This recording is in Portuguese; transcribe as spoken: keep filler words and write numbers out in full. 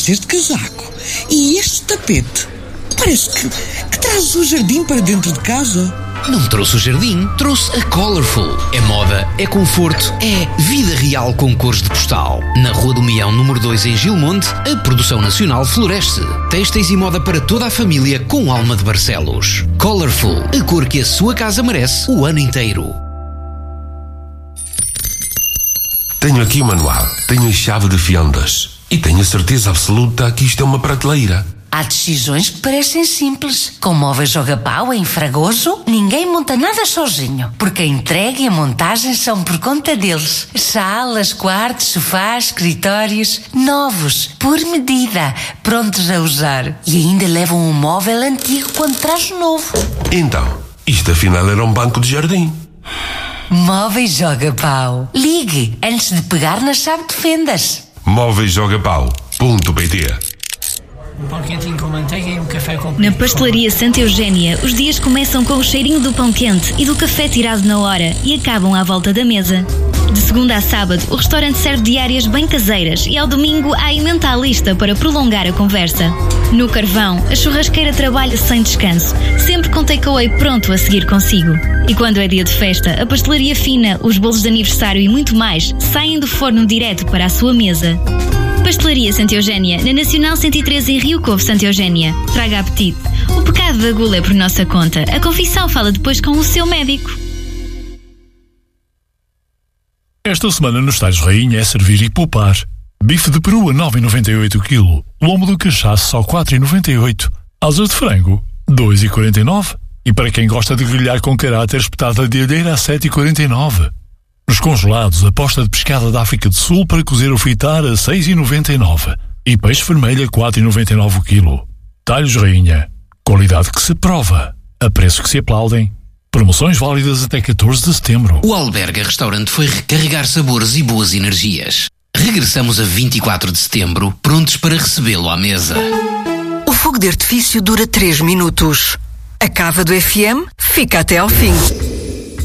gosto este casaco. E este tapete. Parece que, que traz o jardim para dentro de casa. Não trouxe o jardim, trouxe a Colorful. É moda, é conforto, é vida real com cores de postal. Na Rua do Mião, número dois, em Gilmonte, a produção nacional floresce. Têxteis e moda para toda a família com alma de Barcelos. Colorful, a cor que a sua casa merece o ano inteiro. Tenho aqui o manual, tenho a chave de fendas e tenho a certeza absoluta que isto é uma prateleira. Há decisões que parecem simples. Com Móveis Joga Pau, em Fragoso, ninguém monta nada sozinho, porque a entrega e a montagem são por conta deles. Salas, quartos, sofás, escritórios, novos, por medida, prontos a usar. E ainda levam um móvel antigo quando traz o novo. Então, isto afinal era um banco de jardim. Móveis Joga Pau. Ligue antes de pegar na chave de fendas. móveis joga pau ponto pt. Um pão quentinho com manteiga e um café com... Na Pastelaria Santa Eugénia, os dias começam com o cheirinho do pão quente e do café tirado na hora e acabam à volta da mesa. De segunda a sábado, o restaurante serve diárias bem caseiras e ao domingo há emenda à lista para prolongar a conversa. No carvão, a churrasqueira trabalha sem descanso, sempre com takeaway pronto a seguir consigo. E quando é dia de festa, a pastelaria fina, os bolos de aniversário e muito mais saem do forno direto para a sua mesa. Pastelaria Santa Eugénia, na Nacional cento e treze em Rio Covo, Santa Eugénia. Traga apetite. O pecado da gula é por nossa conta. A confissão fala depois com o seu médico. Esta semana nos Talhos Rainha é servir e poupar. Bife de peru a nove vírgula noventa e oito o quilo. Lombo do cachaço só quatro vírgula noventa e oito. Asas de frango, dois vírgula quarenta e nove. E para quem gosta de grelhar com caráter, espetada de alheira a sete vírgula quarenta e nove. Nos congelados, a posta de pescada da África do Sul para cozer ou fritar a seis vírgula noventa e nove. E peixe vermelho a quatro vírgula noventa e nove o quilo. Talhos Rainha. Qualidade que se prova. A preços que se aplaudem. Promoções válidas até catorze de setembro. O Alberga Restaurante foi recarregar sabores e boas energias. Regressamos a vinte e quatro de setembro, prontos para recebê-lo à mesa. O fogo de artifício dura três minutos. A cava do F M fica até ao fim.